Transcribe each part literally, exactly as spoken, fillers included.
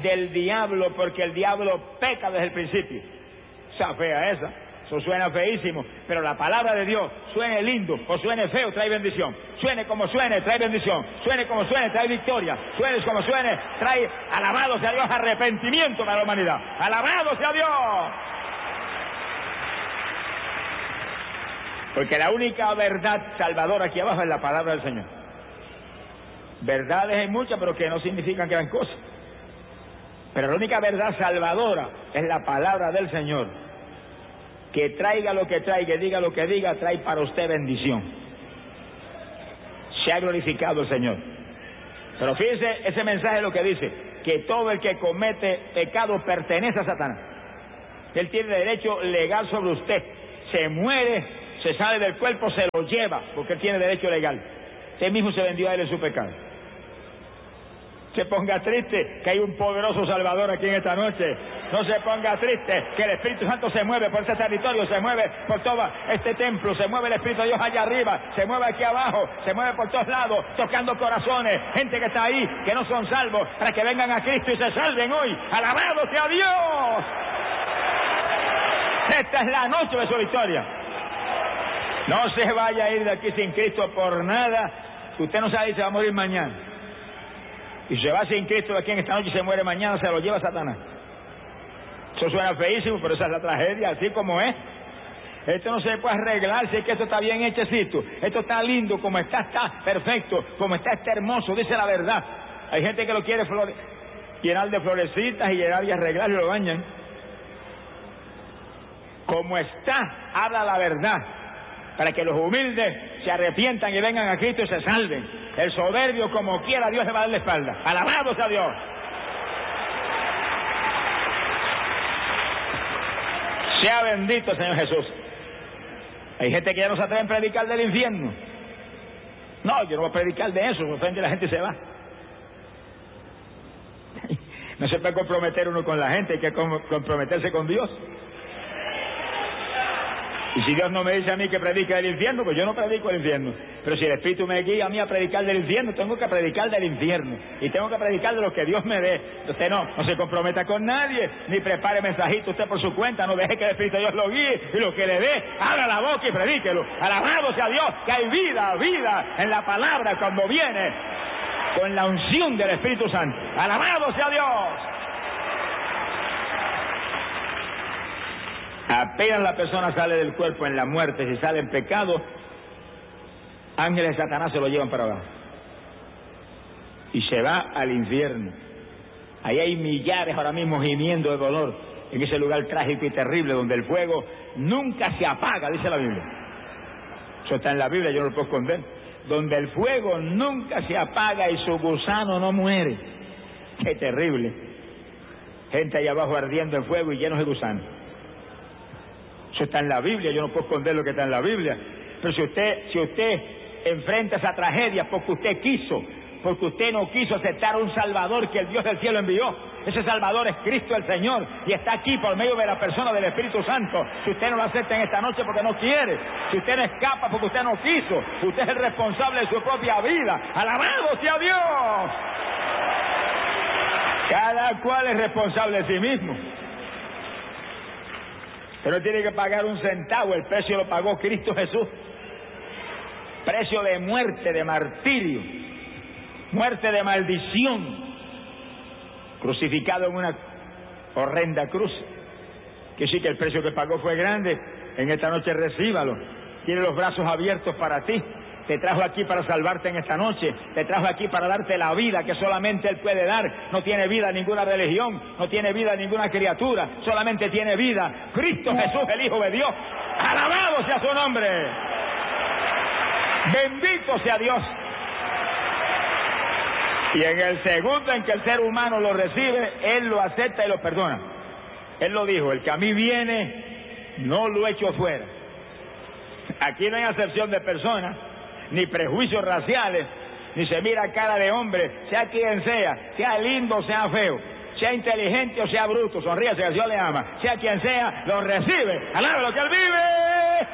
del diablo, porque el diablo peca desde el principio. Esa fea esa, eso suena feísimo, pero la palabra de Dios, suene lindo o suene feo, trae bendición. Suene como suene, trae bendición. Suene como suene, trae victoria. Suene como suene, trae, alabado sea Dios, arrepentimiento para la humanidad. Alabado sea Dios. Porque la única verdad salvadora aquí abajo es la palabra del Señor. Verdades hay muchas, pero que no significan gran cosa. Pero la única verdad salvadora es la palabra del Señor. Que traiga lo que traiga, diga lo que diga, trae para usted bendición. Se ha glorificado el Señor. Pero fíjese, ese mensaje es lo que dice, que todo el que comete pecado pertenece a Satanás. Él tiene derecho legal sobre usted. Se muere, se sale del cuerpo, se lo lleva, porque él tiene derecho legal. Usted mismo se vendió a él en su pecado. Se ponga triste, que hay un poderoso Salvador aquí en esta noche. No se ponga triste, que el Espíritu Santo se mueve por este territorio, se mueve por todo este templo, se mueve el Espíritu de Dios allá arriba, se mueve aquí abajo, se mueve por todos lados, tocando corazones, gente que está ahí, que no son salvos, para que vengan a Cristo y se salven hoy. ¡Alabado sea Dios! Esta es la noche de su victoria. No se vaya a ir de aquí sin Cristo por nada, que usted no sabe si se va a morir mañana. Y se va sin Cristo de aquí en esta noche y se muere mañana, se lo lleva Satanás. Eso suena feísimo, pero esa es la tragedia, así como es. Esto no se puede arreglar, si es que esto está bien hechecito. Esto está lindo, como está, está perfecto, como está, está hermoso, dice la verdad. Hay gente que lo quiere flore... llenar de florecitas y llenar y arreglar y lo bañan. Como está, habla la verdad, para que los humildes se arrepientan y vengan a Cristo y se salven. El soberbio, como quiera, Dios le va a dar la espalda. ¡Alabado sea Dios! Sea bendito el Señor Jesús. Hay gente que ya no se atreve a predicar del infierno. No, yo no voy a predicar de eso, ofende a la gente y se va. No se puede comprometer uno con la gente, hay que comprometerse con Dios. Y si Dios no me dice a mí que predique del infierno, pues yo no predico el infierno. Pero si el Espíritu me guía a mí a predicar del infierno, tengo que predicar del infierno. Y tengo que predicar de lo que Dios me dé. Usted no, no se comprometa con nadie, ni prepare mensajitos usted por su cuenta. No deje que el Espíritu de Dios lo guíe y lo que le dé, abra la boca y predíquelo. Alabado sea Dios, que hay vida, vida en la palabra cuando viene con la unción del Espíritu Santo. Alabado sea Dios. Apenas la persona sale del cuerpo en la muerte, si sale en pecado, ángeles de Satanás se lo llevan para abajo. Y se va al infierno. Ahí hay millares ahora mismo gimiendo de dolor, en ese lugar trágico y terrible, donde el fuego nunca se apaga, dice la Biblia. Eso está en la Biblia, yo no lo puedo esconder. Donde el fuego nunca se apaga y su gusano no muere. ¡Qué terrible! Gente ahí abajo ardiendo en fuego y llenos de gusanos. Eso está en la Biblia, yo no puedo esconder lo que está en la Biblia. Pero si usted, si usted enfrenta esa tragedia porque usted quiso, porque usted no quiso aceptar a un Salvador que el Dios del cielo envió, ese Salvador es Cristo el Señor y está aquí por medio de la persona del Espíritu Santo. Si usted no lo acepta en esta noche porque no quiere, si usted no escapa porque usted no quiso, usted es el responsable de su propia vida. ¡Alabado sea Dios! Cada cual es responsable de sí mismo. Pero tiene que pagar un centavo, el precio lo pagó Cristo Jesús. Precio de muerte, de martirio, muerte de maldición, crucificado en una horrenda cruz. Que sí que el precio que pagó fue grande. En esta noche recíbalo. Tiene los brazos abiertos para ti. Te trajo aquí para salvarte en esta noche. Te trajo aquí para darte la vida que solamente Él puede dar. No tiene vida ninguna religión. No tiene vida ninguna criatura. Solamente tiene vida Cristo Jesús, el Hijo de Dios. ¡Alabado sea su nombre! ¡Bendito sea Dios! Y en el segundo en que el ser humano lo recibe, Él lo acepta y lo perdona. Él lo dijo, el que a mí viene, no lo echo fuera. Aquí no hay acepción de personas, ni prejuicios raciales, ni se mira cara de hombre, sea quien sea, sea lindo o sea feo, sea inteligente o sea bruto, sonríase que Dios le ama, sea quien sea, lo recibe, alabe lo que Él vive,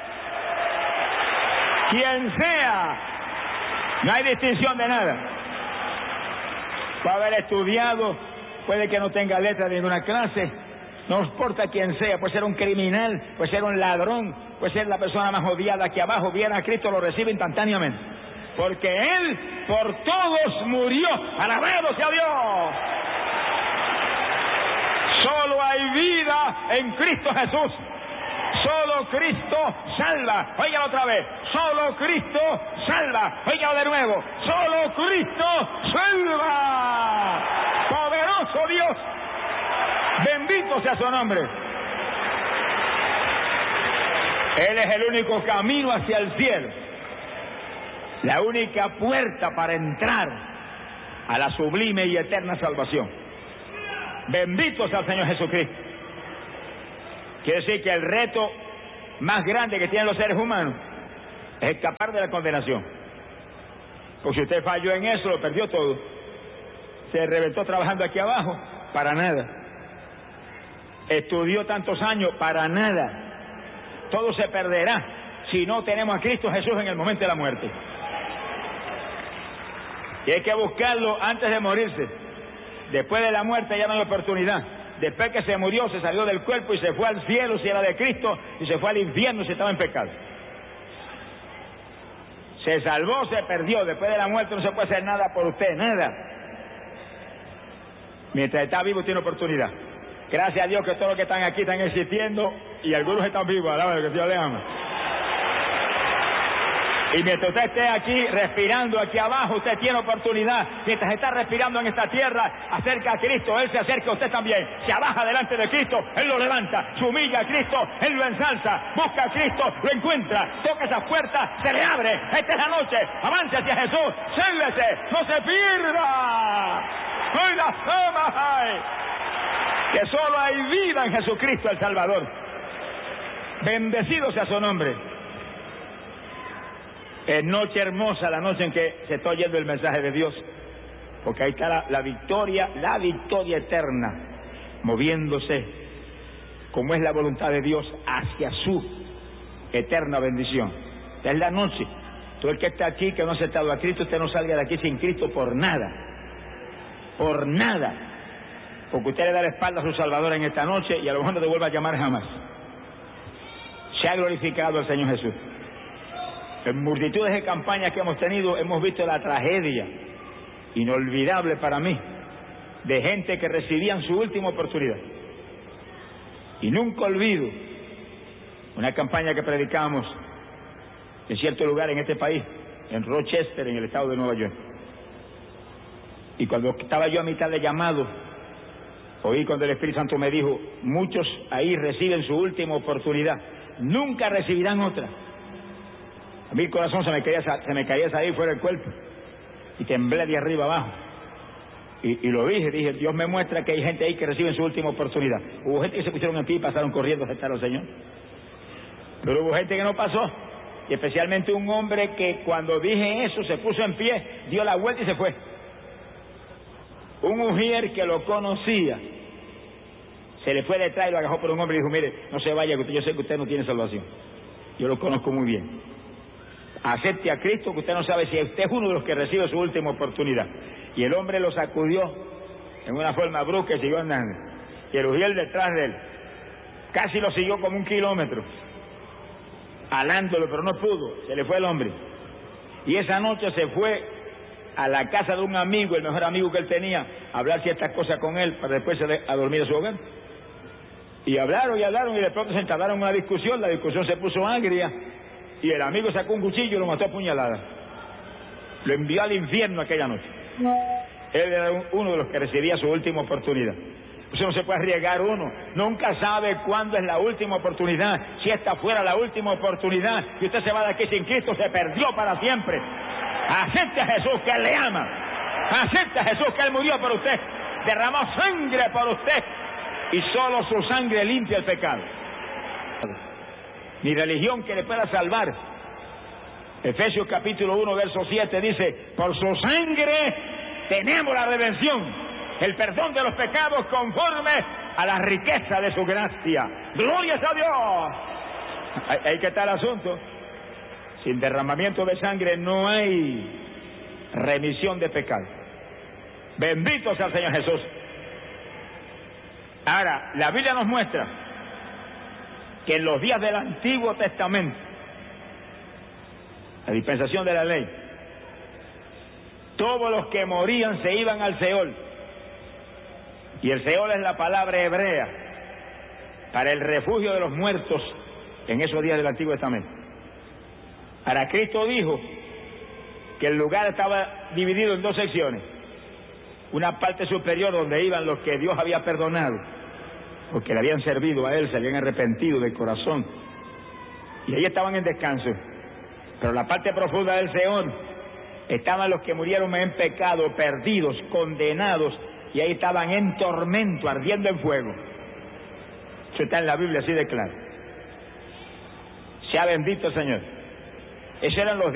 quien sea, no hay distinción de nada. Puede haber estudiado, puede que no tenga letra de ninguna clase, no importa quién sea, puede ser un criminal, puede ser un ladrón, puede ser la persona más odiada aquí abajo, viene a Cristo, lo recibe instantáneamente. Porque Él por todos murió. ¡Alabado sea Dios! Solo hay vida en Cristo Jesús. Solo Cristo salva. Óigalo otra vez. Solo Cristo salva. Óigalo de nuevo. Solo Cristo salva. Poderoso Dios. Bendito sea su nombre. Él es el único camino hacia el cielo. La única puerta para entrar a la sublime y eterna salvación. Bendito sea el Señor Jesucristo. Quiere decir que el reto más grande que tienen los seres humanos es escapar de la condenación. Porque si usted falló en eso, lo perdió todo. Se reventó trabajando aquí abajo, para nada. Estudió tantos años, para nada. Todo se perderá si no tenemos a Cristo Jesús en el momento de la muerte. Y hay que buscarlo antes de morirse. Después de la muerte ya no hay oportunidad. Después que se murió, se salió del cuerpo y se fue al cielo si era de Cristo, y se fue al infierno si estaba en pecado. Se salvó, se perdió. Después de la muerte no se puede hacer nada por usted, nada. Mientras está vivo tiene oportunidad. Gracias a Dios que todos los que están aquí están existiendo y algunos están vivos. Alaba que Dios le ama. Y mientras usted esté aquí respirando aquí abajo, usted tiene oportunidad. Mientras está respirando en esta tierra, acerca a Cristo, Él se acerca a usted también. Se abaja delante de Cristo, Él lo levanta. Se humilla a Cristo, Él lo ensalza. Busca a Cristo, lo encuentra. Toca esas puertas, se le abre. Esta es la noche. Avance hacia Jesús. Sálvese, no se pierda. Hoy las amas hay. Que solo hay vida en Jesucristo el Salvador. Bendecido sea su nombre. Es noche hermosa, la noche en que se está oyendo el mensaje de Dios, porque ahí está la, la victoria, la victoria eterna, moviéndose, como es la voluntad de Dios, hacia su eterna bendición. Esta es la noche. Todo el que está aquí, que no ha aceptado a Cristo, usted no salga de aquí sin Cristo por nada, por nada, porque usted le da la espalda a su Salvador en esta noche y a lo mejor no te vuelva a llamar jamás. Se ha glorificado el Señor Jesús. En multitudes de campañas que hemos tenido hemos visto la tragedia inolvidable para mí de gente que recibían su última oportunidad. Y nunca olvido una campaña que predicamos en cierto lugar en este país, en Rochester, en el estado de Nueva York. Y cuando estaba yo a mitad de llamado, oí cuando el Espíritu Santo me dijo: muchos ahí reciben su última oportunidad, nunca recibirán otra. A mí el corazón se me quería, se me caía salir fuera del cuerpo y temblé de arriba abajo. Y, y lo dije, dije, Dios me muestra que hay gente ahí que recibe su última oportunidad. Hubo gente que se pusieron en pie y pasaron corriendo a aceptar al Señor. Pero hubo gente que no pasó. Y especialmente un hombre que cuando dije eso se puso en pie, dio la vuelta y se fue. Un mujer que lo conocía se le fue detrás y lo agarró por un hombre y dijo: mire, no se vaya, que usted, yo sé que usted no tiene salvación. Yo lo conozco muy bien. Acepte a Cristo, que usted no sabe si usted es uno de los que recibe su última oportunidad. Y el hombre lo sacudió en una forma brusca y siguió andando. Y el Ujiel detrás de él casi lo siguió como un kilómetro, alándolo, pero no pudo, se le fue el hombre. Y esa noche se fue a la casa de un amigo, el mejor amigo que él tenía, a hablar ciertas cosas con él para después a dormir a su hogar. Y hablaron y hablaron y de pronto se entablaron en una discusión, la discusión se puso agria. Y el amigo sacó un cuchillo y lo mató a puñaladas. Lo envió al infierno aquella noche. Él era uno de los que recibía su última oportunidad. Usted no se puede arriesgar uno. Nunca sabe cuándo es la última oportunidad. Si esta fuera la última oportunidad y usted se va de aquí sin Cristo, se perdió para siempre. Acepte a Jesús, que Él le ama. Acepte a Jesús, que Él murió por usted. Derramó sangre por usted. Y solo su sangre limpia el pecado. Ni religión que le pueda salvar. Efesios capítulo uno, verso siete dice: por su sangre tenemos la redención, el perdón de los pecados conforme a la riqueza de su gracia. ¡Gloria a Dios! Ahí, ahí que está el asunto. Sin derramamiento de sangre no hay remisión de pecado. Bendito sea el Señor Jesús. Ahora, la Biblia nos muestra que en los días del Antiguo Testamento, la dispensación de la ley, todos los que morían se iban al Seol. Y el Seol es la palabra hebrea para el refugio de los muertos en esos días del Antiguo Testamento. Ahora, Cristo dijo que el lugar estaba dividido en dos secciones. Una parte superior donde iban los que Dios había perdonado, porque le habían servido a Él, se habían arrepentido de corazón, y ahí estaban en descanso. Pero la parte profunda del Seol estaban los que murieron en pecado, perdidos, condenados, y ahí estaban en tormento, ardiendo en fuego. Eso está en la Biblia así de claro. Sea bendito el Señor. Esos eran los